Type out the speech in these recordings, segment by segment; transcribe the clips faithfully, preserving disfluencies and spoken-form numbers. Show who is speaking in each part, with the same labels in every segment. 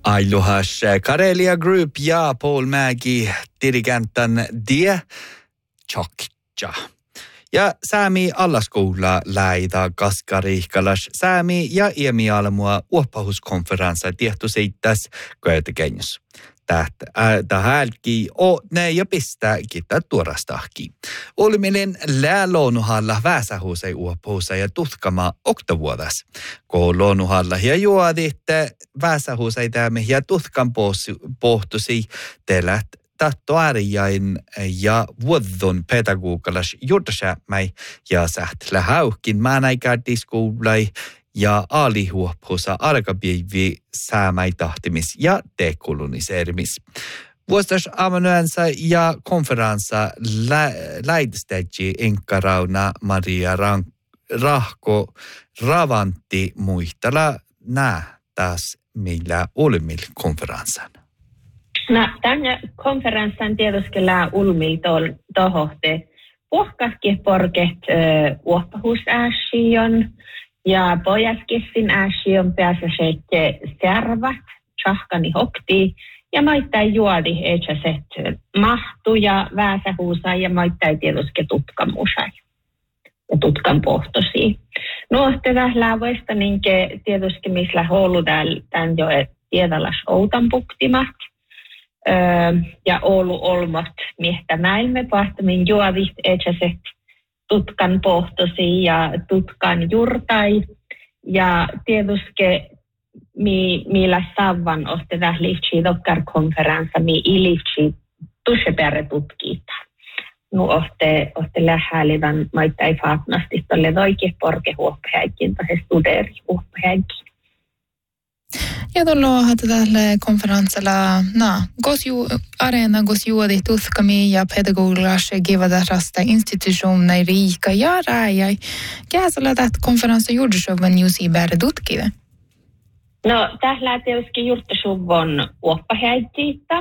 Speaker 1: Ailuhas Karelia Group ja Paul Mägi dirigentan Die Chokja. Ja Säämi allaskoula läitä Kaskarihkalas Säämi ja Iemialmua uoppahuskonferenssa tehty seittäs Göteborgissa. Tähälki o ne ja pistää kita tuorastahki. Olminen lääluonuhalla väsähuusei uoppuusa ja tutkama oktavuodas. Kun luonuhalla ja juoditte väsähuusei tämme ja tutkan pohtusi telät tahtoariain ja vuodon pedagogalas juurtasämmäi ja säht lähäuhkin määnäikäärtiskuulai ja aalihuoppuusa alkapiivi säämäi tahtimis ja dekoloniseerimis. Vuostas amanuensa ja konferenssa lä- läidstäji Inkarauna Maria Rank- Rahko Ravantti muistella nää taas millä olmil konferenssan.
Speaker 2: No, tämän konferenssan tietyskellä ulmil tohohte puhkaski porket uoppahusääsiön ja pojaskissin ääsiön päässä seitte särvät, tsahkani hokti ja maittai juodi eetsäset mahtu ja väsähuusa ja maittai tietyske tutkamusai ja tutkan pohtosi. No, tätä läavoista niinke tietyske missä hollu tämän jo tiedalas outanpuktimat. Öö, ja Oulu olmot miestä mäilme pahtamin juovit etsäset tutkan pohtosi ja tutkan jurtai ja tietyske mi, millä savvan ohte täh lihtsi dokkarkonferenssa mi ilitsi tusepäärä tutkiita. Nu ohte, ohte lähäälivän maittai faatnasti tolle oikein porke huoppehäikin tai studeri huoppehäikin.
Speaker 3: Ja tuolla tällä konferenssilla, no, gosju arena gosjuodi tutkami ja pedagogilas givadarasta institutioner rika ja räjäi. Käsillä tätä konferenssa juurtasuvun juuri bäärä tutkive?
Speaker 2: No, tällä tietysti juurtasuvun uoppahäitiitä.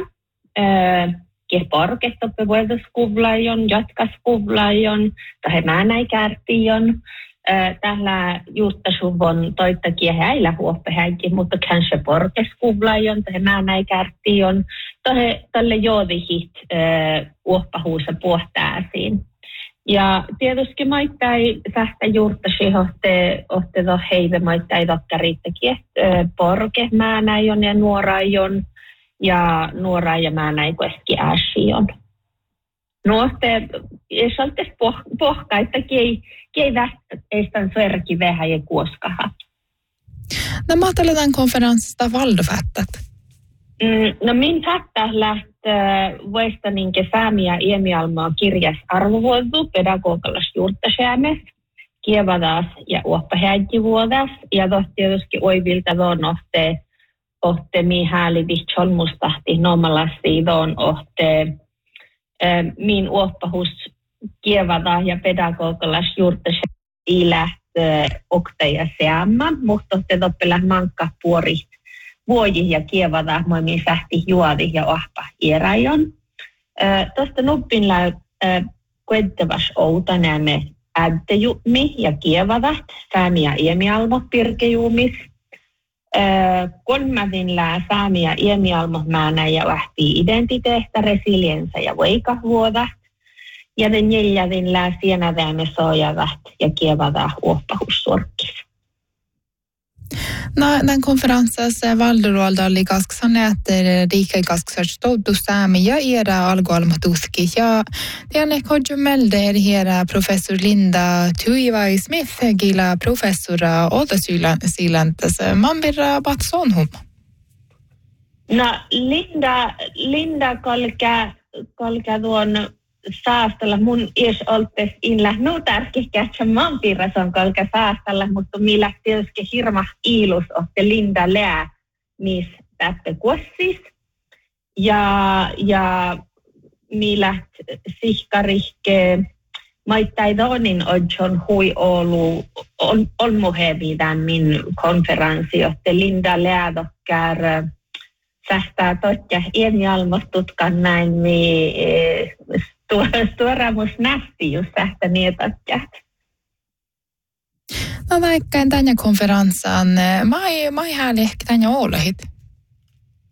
Speaker 2: Kehporket oppe vuodaskuvlaion, jatkaskuvlaion, tai määnäikärtion. Tällä juuttasuvon toittakia häillä huoppehäikin, mutta kanske porkeskuvlaion tai määnäikärtion tai tälle joodihit uoppahuusa puhtääsiin. Ja tietysti maittai tästä juurtasi ohte ohte to heive maittai tokkariittakin porke määnäion ja nuoraion ja nuora ja määnäikoeski ääsion. No, te ei saltes pohka, että kei kei västä eistän sörki vähän ja kuoskaha.
Speaker 3: No, mahtaletaan konferenssista valdofattat?
Speaker 2: Mm, no, min fattaa lähtee vuesta niinke Säämi ja Iemialmaa kirjas arvovuodu pedagogalas juurtasäämes, kievadas ja uoppahäikivuodas ja tohti tietysti oivilta tuon ohte ohte mihääli vihtsolmustahti nomalasi tuon ohte min uoppahus kievada ja pedagogalas juurtas ei lähtee oktaja seamma, mutta te toppelä mankka puori vuoji ja kievada moimin sähti juodi ja ohpa ierajon. Tuosta nuppinla koettavas outa näemme ädtejumi ja kievadat, Säämi ja Iemialmo pirkejumis. Kolmadinla Säämi ja Iemialmo määnä ja lähti identiteettä, resiliensa ja veikavuoda. Ja den neljädinla sienädäämme sojavat ja kievada uoppahussorkis.
Speaker 3: No, den konferenssassa valdoruolda oli kasksaneetter riikei kasksastouddu Säämi ja era algoalmatuski. Ja tiedän kodju melder hera professor Linda Tuivai-Smith gila professora Oda-Sylantas. Man birra batsonhum.
Speaker 2: No, Linda, Linda kolka, kolka tuon saastalla mun ies oltes inlä no tärkihkätsä maanpiirras on kolka saastalla, mutta millä tietysti hirma iilus ohte Linda lää mis täppe kuossis. Ja, ja millä sihkarihke maittai donin odjon hui olu ol, olmuhevi tämän min konferenssi, ohte Linda lää dokkar sähtää totja Iemialmostutkan näin mi tuoramus nähti just sähtä nietotja.
Speaker 3: No vaikka tänne konferenssaan, mä ei härli ehkä tänne olehit.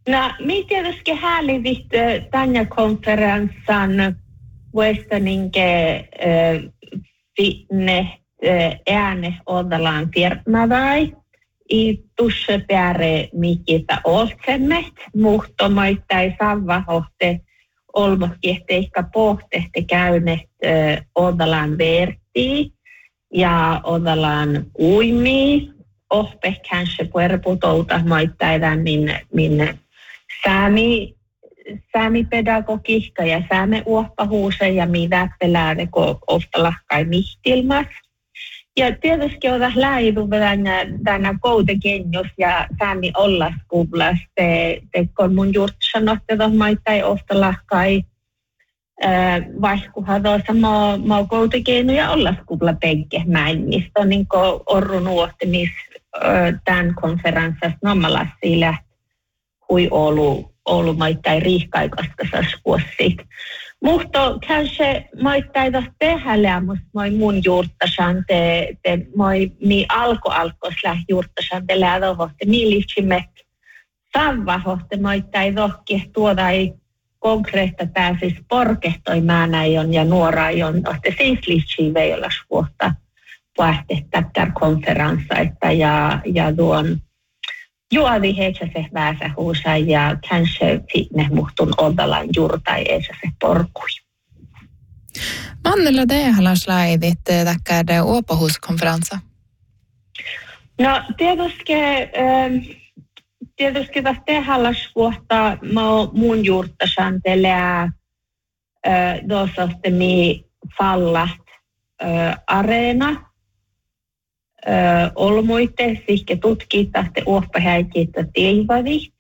Speaker 2: No, minä tietysti häälivit tänne konferenssan vuostaninke finne ääne odalaan firmavai. I tusse pääre mikitä olsemmet, muhtomaittai savvahohte olmohkehte ehkä pohtehte käynet odalaan vertii ja odalaan uimii. Ohpe kanske puerputouta maittaidan min, min säämi, säämipedagogiikka ja säämeuoppahuuse ja mitä pelääde ko oftalahkai mihtilmas. Ja tietysti on lähidu tänä koutekenjos ja säämi ollaskuublas te, te kun mun juurt sanotte tuohon maittai oftalahkai vaihkuhan tuossa maa, maa koutekenju ja ollaskuubla penke männistä, niin kuin orrun uohtimis tämän konferenssassa nommalasi lähti hui Oulu, Oulu maittai riihkaikastasas vuosit. Mutta kanske maittai tuossa tehällä, mutta moi mun juurtasan te, te moi mi alko alkos lähti juurtasan te lähdohohte, mi liitsimet savvahohte maittai tohki tuodai konkreetta pääsis porkehtoi määnäion ja nuoraion, ohte siis liitsi veijolas vuotta vaihtettä tämän konferenssa, että ja, ja tuon juovi heitsä se väsähuusa ja kanske fitne muhtun odalan juurtai eitsä se porkui.
Speaker 3: Mannella det halas laivit täkkär uopahuuskonferenssa?
Speaker 2: No tietysti, tietysti tästä halas vuotta mun juurtasan telää tuossa mi fallat areena. Ö, olmuitte, sihke tutkittatte uoppahäikiittä teivadit,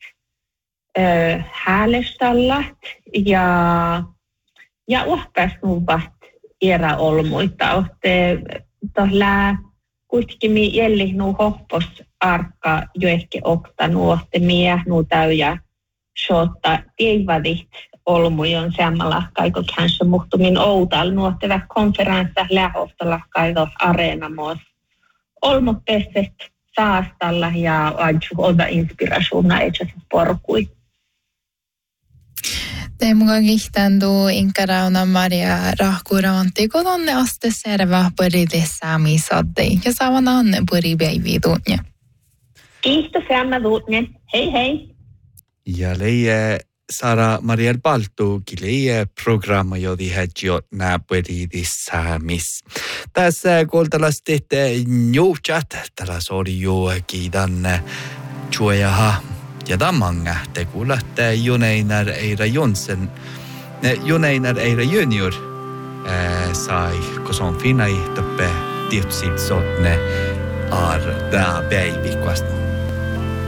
Speaker 2: häälestallat ja, ja uoppasnuvat era olmuita. Olette tuolla kuitenkin jälli nuu hoppos arkka jo ehkä okta nuotte mie nuu täyjä shootta teivadit olmujon samalla kaiko kanssa muhtumin outal nuotte vähän konferenssa lähoftalla kaiko areenamos. Olmopesset saastalla ja aiju oda inspirationa itse porkui.
Speaker 3: Te mukaan kihtandu inkarauna Maria rahkuraanti kodonne aste serva poride saami sadde ja saavan anne pori päivi tunne.
Speaker 2: Kiitos Emma tunne. Hei hei.
Speaker 1: Ja leie Sara Mariel Baltu kileie programma jodi hedjot nää puolidissaamis. Tässä kuultalastit njuutjat, tällä sori jo kiidan chuojaha ja tamanga. Te kuulatte Juneinar Eira Jonsen, Juneinar Eira Junior sai, kun se on finna ihtoppe tietysti sotne ar da baby kvast.